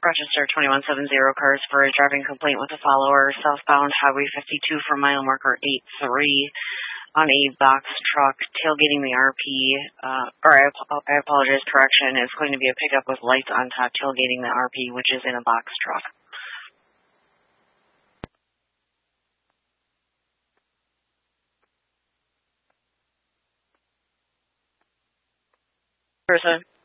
Rochester 2170 cars for a driving complaint with a follower southbound Highway 52 for mile marker 83 on a box truck tailgating the RP. I apologize, correction. It's going to be a pickup with lights on top tailgating the RP, which is in a box truck. Person.